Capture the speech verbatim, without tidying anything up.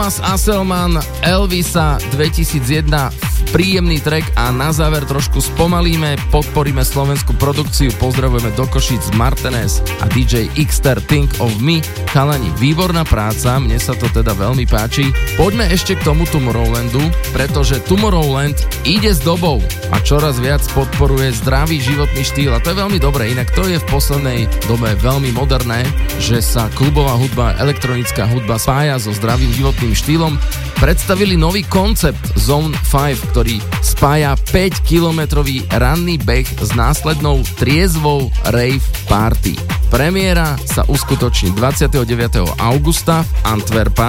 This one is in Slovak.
Thomas Asselman, Elvisa dvetisícjeden, príjemný track a na záver trošku spomalíme, podporíme slovenskú produkciu, pozdravujeme do Košíc Martinez a dý džej Xter Think of Me. Chalani, výborná práca, mne sa to teda veľmi páči. Poďme ešte k tomu Tomorrowlandu, pretože Tomorrowland ide s dobou a čoraz viac podporuje zdravý životný štýl a to je veľmi dobré, inak to je v poslednej dobe veľmi moderné, že sa klubová hudba, elektronická hudba spája so zdravým životným štýlom. Predstavili nový koncept Zone päť, ktorý spája päťkilometrový ranný beh s následnou triezvou rave party. Premiéra sa uskutoční dvadsiateho deviateho augusta v Antwerpa